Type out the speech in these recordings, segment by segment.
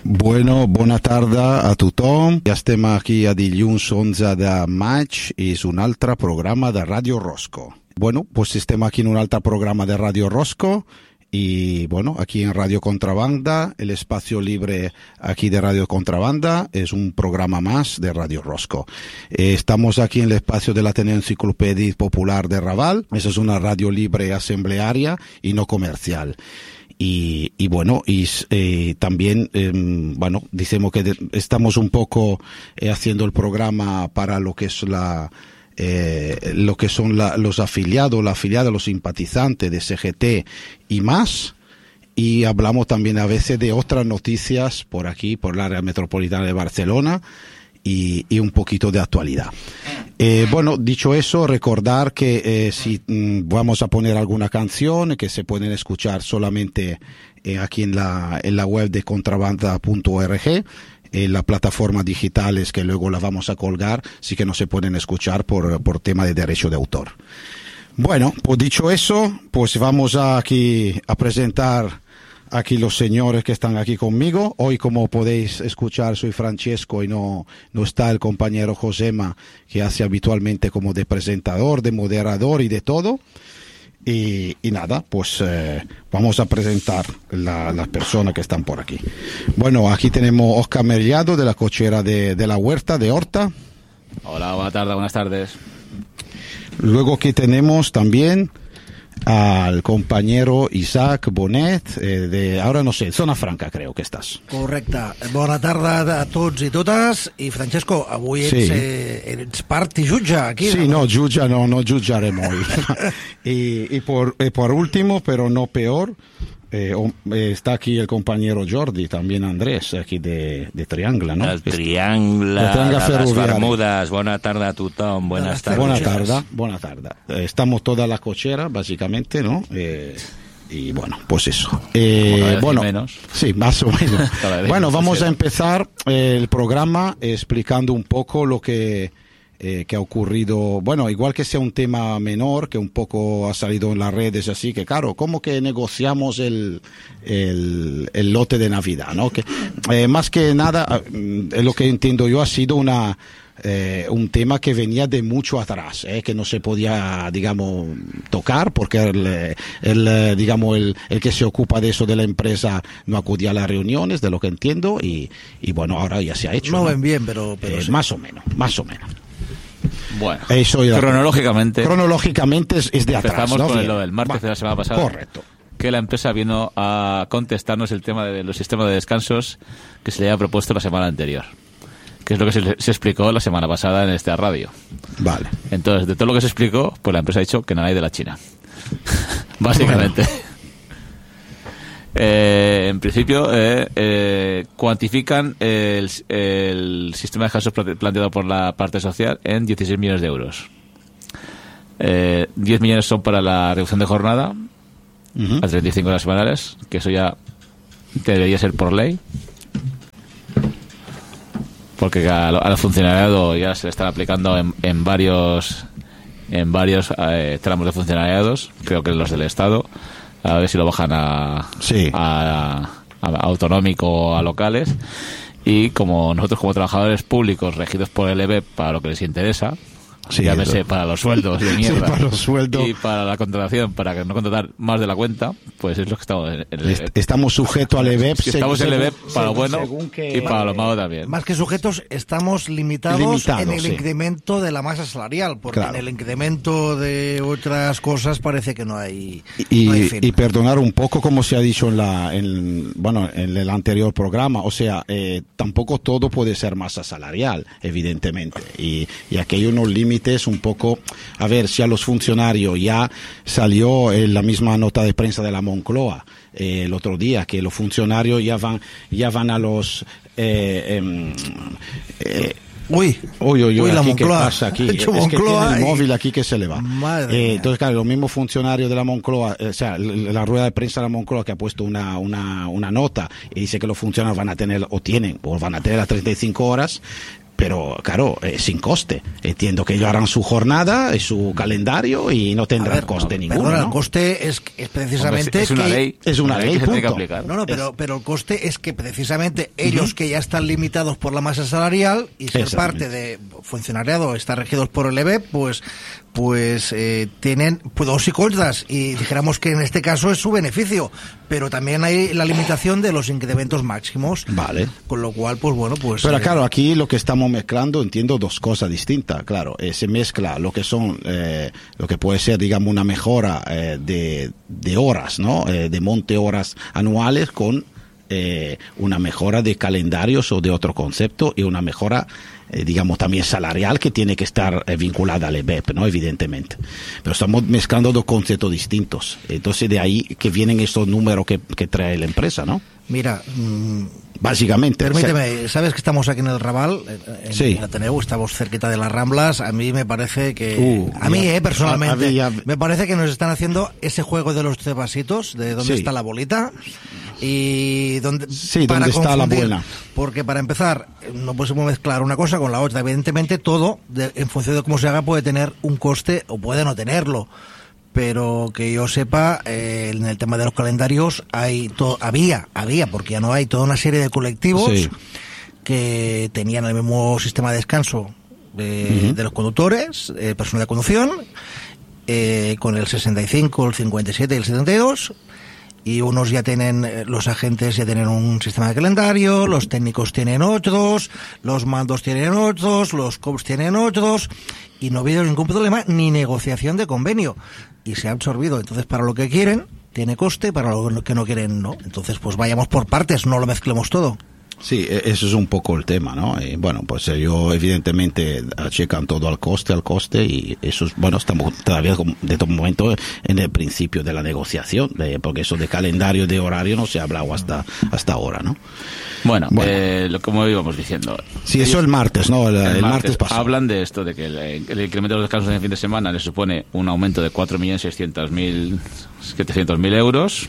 Bueno, bona tarda a tothom. Ja estem aquí a dilluns 11 de maig i és un altre programa de Radio Rosco. Bueno, pues estem aquí en un altre programa de Radio Rosco y bueno, aquí en Radio Contrabanda, el espacio libre aquí de Radio Contrabanda es un programa más de Radio Rosco. Estamos aquí en el espacio del Ateneo Enciclopédico Popular de Raval. Esa es una radio libre asamblearia y no comercial. Y bueno, también, bueno, decimos que estamos un poco haciendo el programa para lo que es lo que son los afiliados, los simpatizantes de CGT y más. Y hablamos también a veces de otras noticias por aquí, por la área metropolitana de Barcelona y un poquito de actualidad. Bueno, dicho eso, recordar que si vamos a poner alguna canción que se pueden escuchar solamente aquí en la web de contrabanda.org, en las plataformas digitales que luego las vamos a colgar, sí que no se pueden escuchar por tema de derecho de autor. Bueno, pues dicho eso, pues vamos aquí a presentar aquí los señores que están aquí conmigo. Hoy, como podéis escuchar, soy Francesco y no está el compañero Josema, que hace habitualmente como de presentador, de moderador y de todo. Y nada, pues vamos a presentar las personas que están por aquí. Bueno, aquí tenemos Oscar Mellado de la cochera de la Huerta, de Horta. Hola, buenas tardes. Luego aquí tenemos también al compañero Isaac Bonet, ahora no sé, Zona Franca creo que estàs. Correcte. Bona tarda a tots i totes. I Francesco, avui ets part i jutge aquí. Sí, no, jutge no jutjarem hoy. y por último, pero no peor, está aquí el compañero Jordi, también Andrés, aquí de Triangle, ¿no? El Triangle de les Bermudes. Bona tarda a tothom, buenas tardes. Buena tarde. Estamos toda la cochera, básicamente, ¿no? Y bueno, pues eso. Bueno, menos. Sí, más o menos. Bueno, vamos a empezar el programa explicando un poco lo que ha ocurrido. Bueno, igual que sea un tema menor, que un poco ha salido en las redes, así que claro, ¿cómo que negociamos el lote de Navidad, ¿no? Que más que nada, lo que entiendo yo, ha sido un tema que venía de mucho atrás, que no se podía, digamos, tocar, porque digamos, el que se ocupa de eso de la empresa no acudía a las reuniones, de lo que entiendo, y bueno, ahora ya se ha hecho. No ven bien, pero sí. Más o menos. Bueno, cronológicamente es de atrás. Empezamos con lo del martes de la semana pasada. Correcto. Que la empresa vino a contestarnos el tema de los sistemas de descansos que se le había propuesto la semana anterior, que es lo que se explicó la semana pasada en esta radio. Vale. Entonces, de todo lo que se explicó, pues la empresa ha dicho que nada hay de la China. Básicamente. Bueno. En principio, cuantifican el sistema de descansos planteado por la parte social en 16 millones de euros. 10 millones son para la reducción de jornada a 35 horas semanales, que eso ya debería ser por ley, porque al funcionariado ya se le están aplicando en varios tramos de funcionariados, creo que los del Estado. A ver si lo bajan a autonómico o a locales. Y como nosotros, como trabajadores públicos regidos por el EBEP, para lo que les interesa, llámese para los sueldos de mierda, para los sueldos, y para la contratación, para no contratar más de la cuenta, pues es lo que estamos en el EBEP. Estamos sujetos al EBEP. Estamos en el EBEP para lo bueno y para lo malo también. Más que sujetos, estamos limitados en el incremento de la masa salarial, porque en el incremento de otras cosas parece que no hay fin. Y perdonar un poco, como se ha dicho en el anterior programa, o sea, tampoco todo puede ser masa salarial, evidentemente, y aquí hay unos límites un poco. A ver, si a los funcionarios ya salió en la misma nota de prensa de la Moncloa el otro día, que los funcionarios ya van a los Uy, la Moncloa. ¿Qué pasa aquí? Es que tiene el móvil aquí que se le va. Entonces, claro, los mismos funcionarios de la Moncloa, o sea, la rueda de prensa de la Moncloa, que ha puesto una nota y dice que los funcionarios van a tener las 35 horas. pero claro, sin coste. Entiendo que ellos harán su jornada, su calendario y no tendrán coste ninguno. Perdona, ¿no? El coste es precisamente es una ley. Es una ley, que se tiene que punto. aplicar. No, pero el coste es que precisamente ellos que ya están limitados por la masa salarial y ser parte de funcionariado, estar regidos por el EBEP, pues tienen pros y contras, y dijéramos que en este caso es su beneficio, pero también hay la limitación de los incrementos máximos. Vale. Con lo cual, pues bueno, pues... Pero claro, aquí lo que estamos mezclando, entiendo dos cosas distintas. Claro, se mezcla lo que son, lo que puede ser, digamos, una mejora de horas, ¿no? De monte horas anuales con una mejora de calendarios o de otro concepto, y una mejora digamos también salarial, que tiene que estar vinculada al EBEP, ¿no? Evidentemente. Pero estamos mezclando dos conceptos distintos. Entonces de ahí que vienen estos números que trae la empresa, ¿no? Mira, básicamente. Permíteme, sabes que estamos aquí en el Raval, sí. En Ateneu, estamos cerquita de las Ramblas. A mí me parece que... personalmente, me parece que nos están haciendo ese juego de los 3 vasitos, de dónde está la bolita y dónde está la buena. Porque para empezar, no podemos mezclar una cosa con la otra. Evidentemente todo, en función de cómo se haga, puede tener un coste o puede no tenerlo. Pero que yo sepa, en el tema de los calendarios había, porque ya no hay, toda una serie de colectivos que tenían el mismo sistema de descanso de los conductores, personal de conducción, con el 65, el 57 y el 72, y unos ya tienen, los agentes ya tienen un sistema de calendario, los técnicos tienen otros, los mandos tienen otros, los COPS tienen otros, y no ha habido ningún problema ni negociación de convenio, y se ha absorbido. Entonces, para lo que quieren tiene coste, para lo que no quieren no. Entonces, pues vayamos por partes, no lo mezclemos todo. Sí, eso es un poco el tema, ¿no? Y bueno, pues ellos evidentemente achican todo al coste, y eso es, bueno, estamos todavía de todo momento en el principio de la negociación, porque eso de calendario, de horario, no se ha hablado hasta ahora, ¿no? Bueno. Como íbamos diciendo. Sí, eso el martes, ¿no? El martes pasado. Hablan de esto, de que el incremento de los descansos en el fin de semana le supone un aumento de 4.700.000 euros.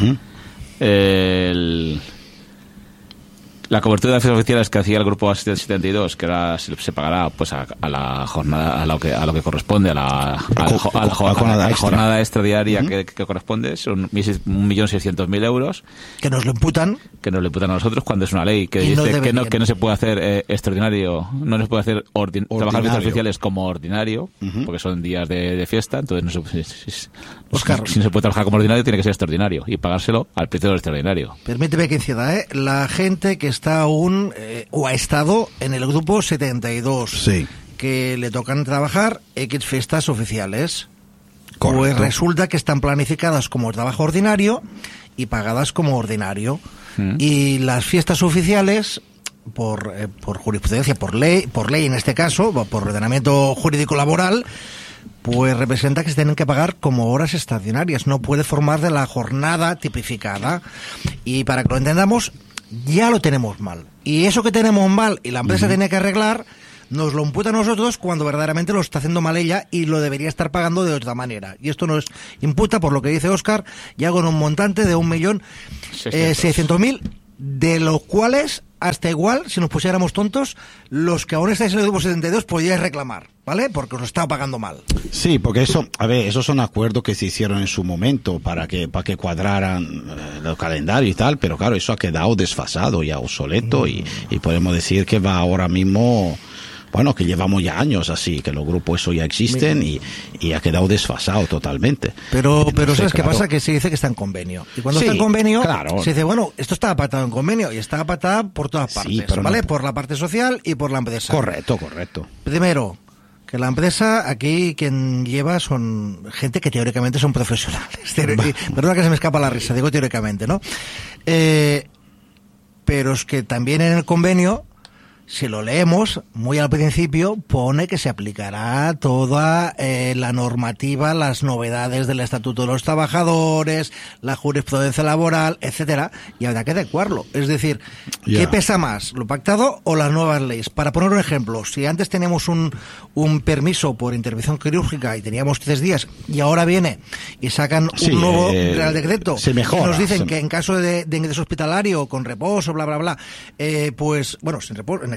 La cobertura de fiestas oficiales que hacía el grupo 72, que ahora se pagará pues a la jornada, a lo que corresponde, a la jornada extra diaria que corresponde, son 1.600.000 euros. Que nos lo imputan. Que nos lo imputan a nosotros, cuando es una ley que dice que no se puede hacer extraordinario, no se puede hacer trabajar fiestas oficiales como ordinario, porque son días de fiesta, entonces no si no se puede trabajar como ordinario, tiene que ser extraordinario y pagárselo al precio del extraordinario. Permíteme que incida, la gente que está aún o ha estado en el grupo 72, que le tocan trabajar X fiestas oficiales. Correcto. Pues resulta que están planificadas como trabajo ordinario y pagadas como ordinario. Y las fiestas oficiales, por jurisprudencia, por ley en este caso, por ordenamiento jurídico laboral, pues representa que se tienen que pagar como horas extraordinarias, no puede formar de la jornada tipificada. Y para que lo entendamos, ya lo tenemos mal. Y eso que tenemos mal y la empresa tiene que arreglar, nos lo imputa a nosotros cuando verdaderamente lo está haciendo mal ella y lo debería estar pagando de otra manera. Y esto nos imputa, por lo que dice Óscar, ya con un montante de 1.600.000, de los cuales, hasta igual, si nos pusiéramos tontos, los que aún estáis en el grupo 72 podíais reclamar, ¿vale? Porque os lo estaba pagando mal. Sí, porque esos son acuerdos que se hicieron en su momento para que cuadraran los calendarios y tal, pero claro, eso ha quedado desfasado, ya obsoleto, y podemos decir que va ahora mismo... Bueno, que llevamos ya años así, que los grupos eso ya existen y ha quedado desfasado totalmente. Pero ¿sabes qué pasa? Que se dice que está en convenio. Y cuando está en convenio, se dice, bueno, esto está pactado en convenio, y está pactado por todas partes, ¿vale? Por la parte social y por la empresa. Correcto. Primero, que la empresa aquí quien lleva son gente que teóricamente son profesionales. Perdona que se me escapa la risa, digo teóricamente, ¿no? Pero es que también en el convenio, si lo leemos, muy al principio pone que se aplicará toda la normativa, las novedades del Estatuto de los Trabajadores, la jurisprudencia laboral, etcétera, y habrá que adecuarlo. Es decir, ¿qué pesa más, lo pactado o las nuevas leyes? Para poner un ejemplo, si antes teníamos un permiso por intervención quirúrgica y teníamos 3 días, y ahora viene y sacan un nuevo Real Decreto, se mejora, y nos dicen que en caso de ingreso hospitalario con reposo, bla, bla, bla, pues, bueno, sin reposo, en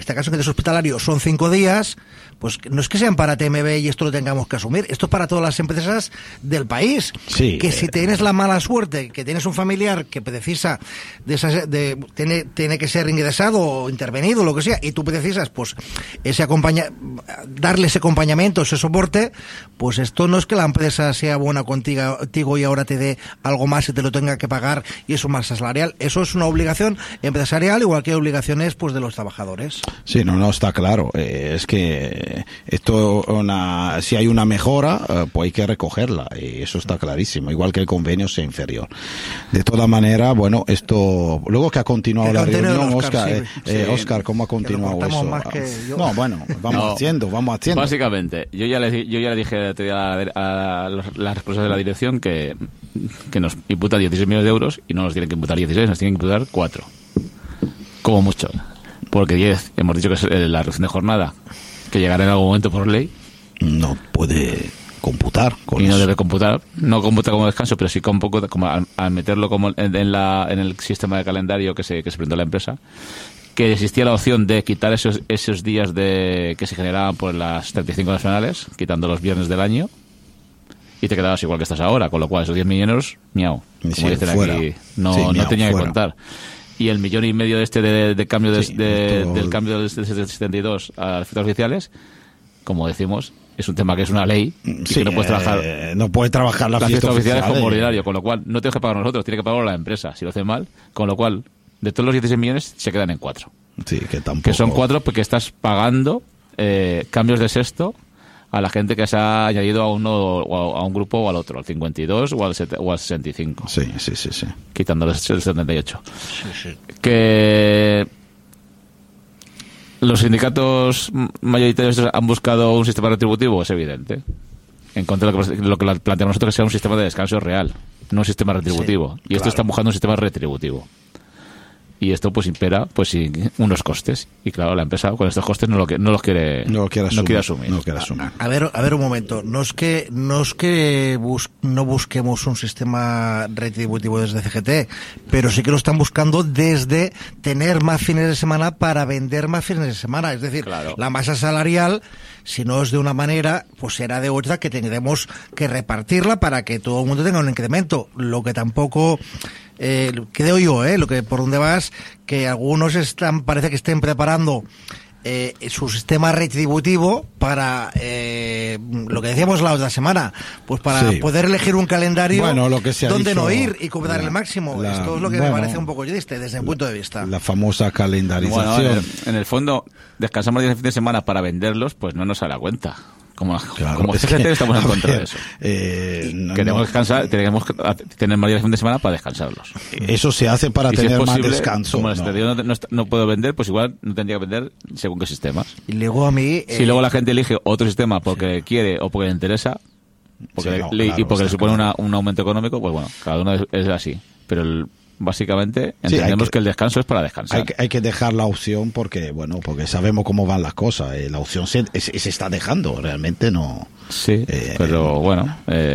este caso en el hospitalario son 5 días, pues no es que sean para TMB y esto lo tengamos que asumir, esto es para todas las empresas del país. Sí, que si tienes la mala suerte, que tienes un familiar que precisa tiene que ser ingresado o intervenido, lo que sea, y tú precisas pues darle ese acompañamiento, ese soporte, pues esto no es que la empresa sea buena contigo y ahora te dé algo más y te lo tenga que pagar y eso más salarial. Eso es una obligación empresarial, igual que obligaciones pues de los trabajadores. Sí, no está claro. Es que esto, si hay una mejora, pues hay que recogerla, y eso está clarísimo, igual que el convenio sea inferior. De toda manera, bueno, esto, luego que ha continuado la reunión, Óscar, ¿cómo ha continuado eso? No, bueno, vamos haciendo. Básicamente, yo ya le dije a las responsables de la dirección que nos imputan 16 millones de euros y no nos tienen que imputar 16, nos tienen que imputar 4. Como mucho. Porque 10, hemos dicho que es la reducción de jornada, que llegará en algún momento por ley. No puede computar con y eso. No debe computar. No computa como descanso, pero sí con poco, como al meterlo como en el sistema de calendario que se presentó la empresa, que existía la opción de quitar esos días que se generaban por las 35 nacionales, quitando los viernes del año, y te quedabas igual que estás ahora, con lo cual esos 10 millones, miau, como dicen fuera. Aquí, no tenía que contar. Y el 1,5 millones de cambio del cambio del 72 a las fiestas oficiales, como decimos, es un tema que es una ley y que no puedes trabajar. No puede trabajar las fiestas oficiales como ordinario, con lo cual no tenemos que pagar nosotros, tiene que pagar la empresa si lo hace mal, con lo cual de todos los 16 millones se quedan en 4. Sí, tampoco. Que son 4 porque estás pagando cambios de sexto a la gente que se ha añadido a uno o a un grupo o al otro, al 52 o al 65. Sí. Quitándoles el 78. Sí. Que los sindicatos mayoritarios han buscado un sistema retributivo, es evidente. En contra de lo que planteamos nosotros, que sea un sistema de descanso real, no un sistema retributivo. Y esto está buscando un sistema retributivo. Y esto pues impera pues sin unos costes, y claro, la empresa con estos costes no quiere asumir. A ver un momento, no es que no busquemos un sistema retributivo desde CGT, pero sí que lo están buscando desde tener más fines de semana para vender más fines de semana, es decir, claro. La masa salarial, si no es de una manera, pues será de otra, que tendremos que repartirla para que todo el mundo tenga un incremento. Lo que tampoco creo yo, lo que por donde vas, que algunos parece que estén preparando su sistema retributivo para lo que decíamos la otra semana, pues para poder elegir un calendario donde no ir y cobrar el máximo. Esto es lo que me parece un poco triste desde mi punto de vista. La famosa calendarización. Bueno, en el fondo, descansamos 10 fines de semana para venderlos, pues no nos sale a cuenta. Como CGT estamos en contra de eso. Queremos descansar, tenemos que tener más días de fin de semana para descansarlos. Eso se hace para tener más descanso. Como no puedo vender, pues igual no tendría que vender según qué sistemas. Y luego a mí... Si luego la gente elige otro sistema porque quiere o porque le interesa, y porque le supone un aumento económico, pues bueno, cada uno es así. Pero básicamente entendemos que el descanso es para descansar. Hay que dejar la opción porque sabemos cómo van las cosas. La opción se está dejando, realmente no. Sí, pero bueno.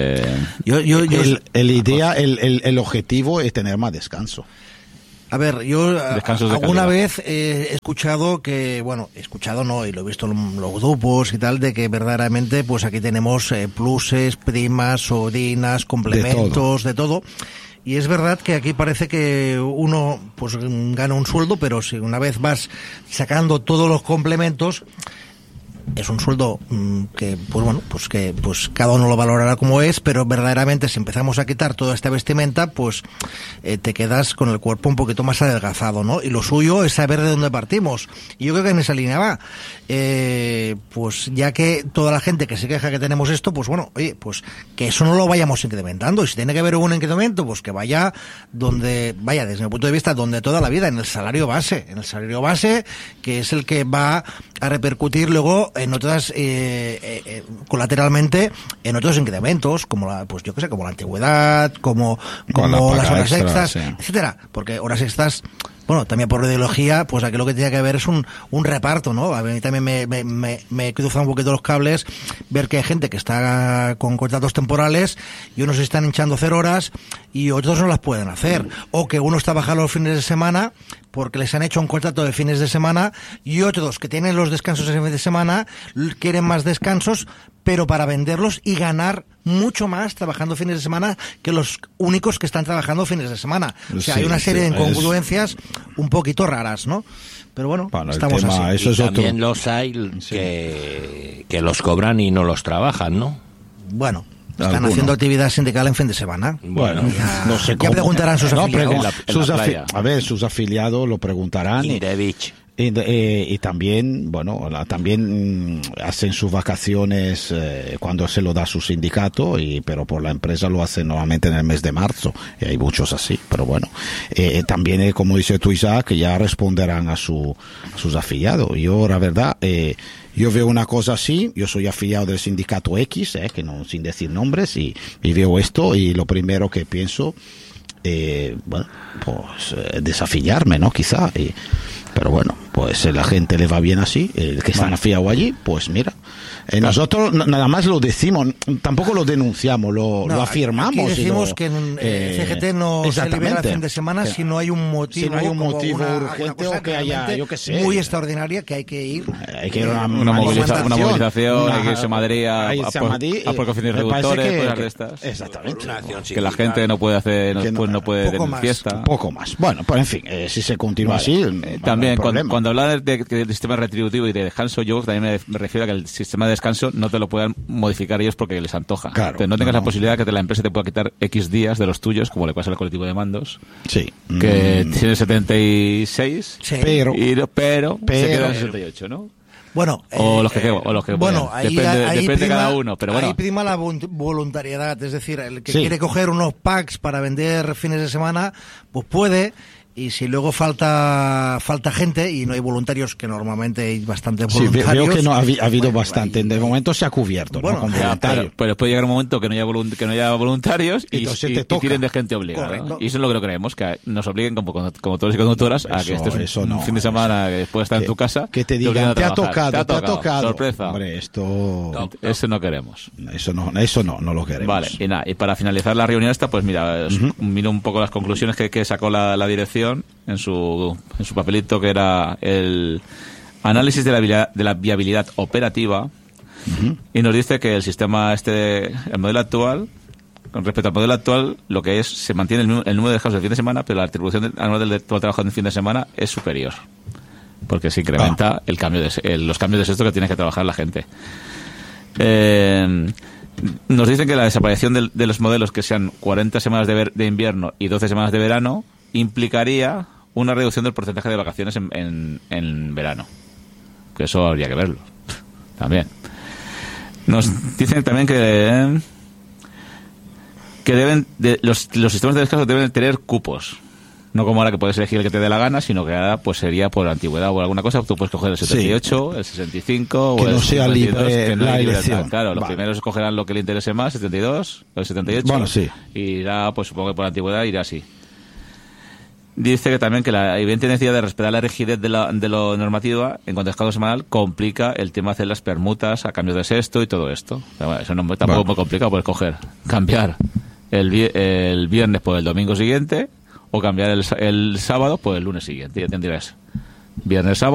El objetivo es tener más descanso. A ver, yo alguna vez he escuchado que, y lo he visto en los grupos y tal, de que verdaderamente pues aquí tenemos pluses, primas, sobrinas, complementos, de todo. Y es verdad que aquí parece que uno pues gana un sueldo, pero si una vez vas sacando todos los complementos, es un sueldo que cada uno lo valorará como es, pero verdaderamente si empezamos a quitar toda esta vestimenta, pues te quedas con el cuerpo un poquito más adelgazado, ¿no? Y lo suyo es saber de dónde partimos. Y yo creo que en esa línea va. Pues ya que toda la gente que se queja que tenemos esto, pues bueno, oye, pues que eso no lo vayamos incrementando. Y si tiene que haber un incremento, pues que vaya desde mi punto de vista, donde toda la vida, en el salario base, que es el que va a repercutir luego en otras colateralmente en otros incrementos, como la antigüedad, como las horas extras, etcétera, porque horas extras, bueno, también por ideología, pues aquí lo que tiene que haber es un reparto, ¿no? A mí también me cruza un poquito los cables ver que hay gente que está con contratos temporales y unos están hinchando 0 horas y otros no las pueden hacer, o que unos trabajan los fines de semana porque les han hecho un contrato de fines de semana, y otros que tienen los descansos en fin de semana quieren más descansos, pero para venderlos y ganar mucho más trabajando fines de semana que los únicos que están trabajando fines de semana. O sea, hay una serie de incongruencias un poquito raras, ¿no? Pero bueno, estamos así. Eso es también otro. Los hay que los cobran y no los trabajan, ¿no? Bueno, están haciendo actividad sindical en fin de semana. Bueno, no sé cómo. Ya preguntarán sus afiliados. Sus afiliados lo preguntarán. Y también, bueno, también hacen sus vacaciones cuando se lo da su sindicato, pero por la empresa lo hacen normalmente en el mes de marzo, y hay muchos así, pero bueno, también como dice tú, Isaac, ya responderán a sus afiliados. Yo, la verdad, yo veo una cosa así, yo soy afiliado del sindicato X, que no, sin decir nombres, y veo esto, y lo primero que pienso, bueno, pues desafiliarme, ¿no? Quizá, pero bueno, pues la gente le va bien así, el que están afiliados allí, pues mira, nosotros nada más lo decimos, tampoco lo denunciamos, lo afirmamos. Aquí decimos que en CGT no se libera el fin de semana si no hay un motivo, urgente o que haya, yo qué sé, muy extraordinaria, que hay que ir. Hay que ir a una movilización, hay que irse a Madrid a por fines reductores, cosas de estas. Exactamente. Que la gente no puede hacer, no puede tener fiesta. Un poco más. Bueno, pues en fin, si se continúa así. También, cuando habla del sistema retributivo y de descanso, yo también me refiero a que el sistema de descanso no te lo puedan modificar ellos porque les antoja. Claro, entonces, no tengas la posibilidad de que la empresa te pueda quitar X días de los tuyos, como le pasa al colectivo de mandos, sí, que tiene 76, sí, pero se quedan 68, ¿no? Bueno, o los que bueno, depende de cada uno, pero bueno. Ahí prima la voluntariedad, es decir, el que quiere coger unos packs para vender fines de semana, pues puede. Y si luego falta gente y no hay voluntarios, que normalmente hay bastantes voluntarios. Sí, veo que no ha habido bastante. De momento se ha cubierto, ¿no? Con voluntarios. Pero puede llegar un momento que no haya voluntarios y tiren de gente obligada, ¿no? Y eso es lo que no creemos, que nos obliguen como todos y conductoras a que este es un fin de semana que después de estar en tu casa. Que te digan, te ha tocado. Sorpresa. Hombre, esto... Eso no queremos. Eso no lo queremos. Vale, y para finalizar la reunión esta, pues mira, miro un poco las conclusiones que sacó la dirección en su papelito, que era el análisis de la viabilidad operativa, y nos dice que el sistema el modelo actual, con respecto al modelo actual, lo que es, se mantiene el número de descansos del fin de semana, pero la atribución anual del trabajo en fin de semana es superior, porque se incrementa los cambios de sexto que tiene que trabajar la gente. Nos dicen que la desaparición de los modelos que sean 40 semanas de invierno y 12 semanas de verano implicaría una reducción del porcentaje de vacaciones en verano. Que eso habría que verlo también. Nos dicen también que los sistemas de descanso deben tener cupos. No como ahora, que puedes elegir el que te dé la gana, sino que ahora pues sería por antigüedad o alguna cosa. Tú puedes coger el 78, el 65 que o el no sea 52, libre que no la elección. Claro, los primeros escogerán lo que le interese más, 72, el 78. Bueno, sí. Y irá, pues supongo que por antigüedad irá así. Dice que también que la evidente necesidad de respetar la rigidez de lo normativa en cuanto a descanso semanal complica el tema de hacer las permutas a cambio de sexto y todo esto. Pero bueno, eso tampoco es muy complicado, puedes cambiar el viernes por el domingo siguiente, o cambiar el sábado por el lunes siguiente. Ya tendrías viernes, sábado.